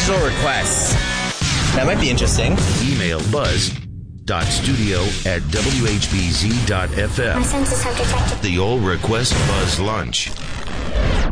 original requests. That might be interesting. Email buzz.studio@whbz.fm. My senses have detected The All Request Buzz Lunch.